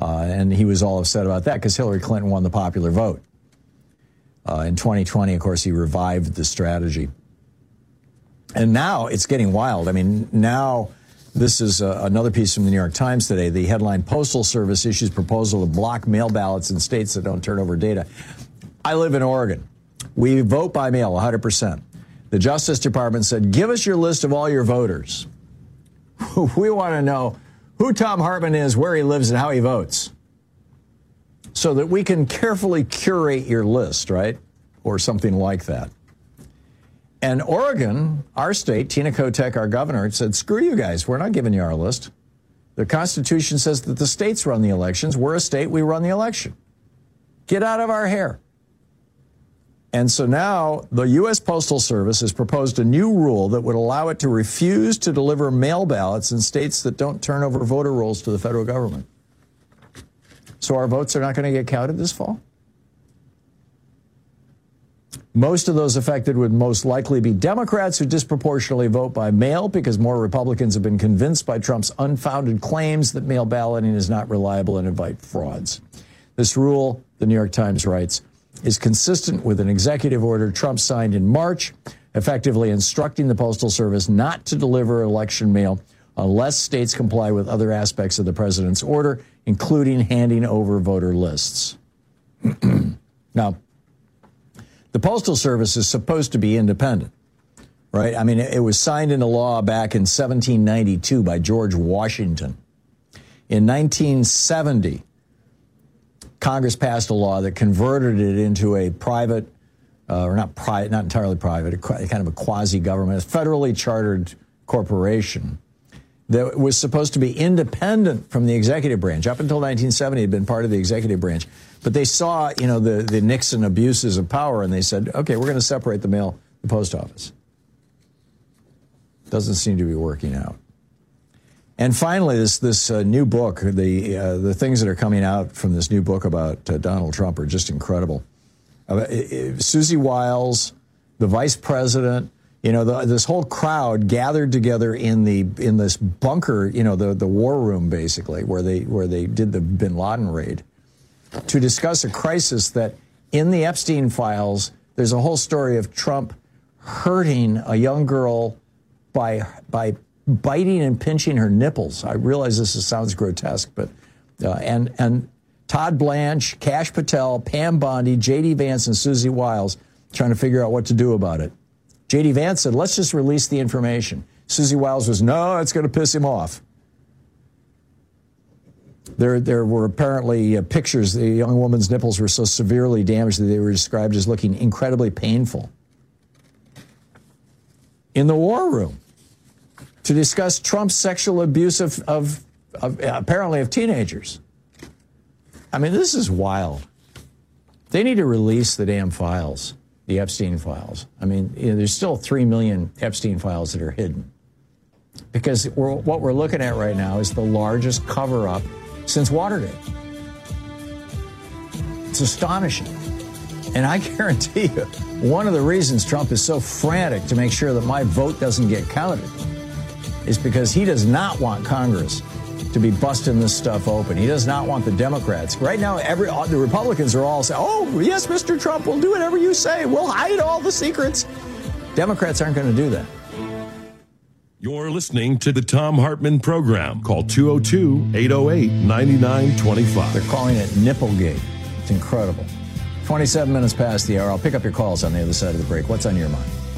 And he was all upset about that because Hillary Clinton won the popular vote. In 2020, of course, he revived the strategy. And now it's getting wild. I mean, now this is another piece from the New York Times today. The headline, Postal Service issues proposal to block mail ballots in states that don't turn over data. I live in Oregon. We vote by mail 100%. The Justice Department said, give us your list of all your voters. We want to know who Thom Hartmann is, where he lives, and how he votes, so that we can carefully curate your list, right? Or something like that. And Oregon, our state, Tina Kotek, our governor, said, screw you guys, we're not giving you our list. The Constitution says that the states run the elections. We're a state, we run the election. Get out of our hair. And so now the U.S. Postal Service has proposed a new rule that would allow it to refuse to deliver mail ballots in states that don't turn over voter rolls to the federal government. So our votes are not going to get counted this fall? Most of those affected would most likely be Democrats who disproportionately vote by mail because more Republicans have been convinced by Trump's unfounded claims that mail balloting is not reliable and invite frauds. This rule, the New York Times writes, is consistent with an executive order Trump signed in March, effectively instructing the Postal Service not to deliver election mail unless states comply with other aspects of the president's order, including handing over voter lists. Now, the Postal Service is supposed to be independent, right? I mean, it was signed into law back in 1792 by George Washington. In 1970, Congress passed a law that converted it into a private, or not entirely private, kind of a quasi-government, a federally chartered corporation that was supposed to be independent from the executive branch. Up until 1970, it had been part of the executive branch. But they saw, the Nixon abuses of power, and they said, okay, we're going to separate the post office. Doesn't seem to be working out. And finally, this new book, the things that are coming out from this new book about Donald Trump are just incredible. Susie Wiles, the vice president, this whole crowd gathered together in this bunker, the war room basically, where they did the Bin Laden raid, to discuss a crisis that in the Epstein files, there's a whole story of Trump hurting a young girl by biting and pinching her nipples. I realize this sounds grotesque, but and Todd Blanche, Kash Patel, Pam Bondi, J.D. Vance, and Susie Wiles trying to figure out what to do about it. J.D. Vance said, let's just release the information. Susie Wiles was, no, it's going to piss him off. There were apparently pictures. The young woman's nipples were so severely damaged that they were described as looking incredibly painful. In the war room, to discuss Trump's sexual abuse of apparently of teenagers. I mean, this is wild. They need to release the damn files, the Epstein files. I mean, there's still 3 million Epstein files that are hidden. Because what we're looking at right now is the largest cover-up since Watergate. It's astonishing. And I guarantee you, one of the reasons Trump is so frantic to make sure that my vote doesn't get counted is because he does not want Congress to be busting this stuff open. He does not want the Democrats. Right now, the Republicans are all saying, oh, yes, Mr. Trump, we'll do whatever you say. We'll hide all the secrets. Democrats aren't going to do that. You're listening to the Thom Hartmann Program. Call 202-808-9925. They're calling it Nipplegate. It's incredible. 27 minutes past the hour. I'll pick up your calls on the other side of the break. What's on your mind?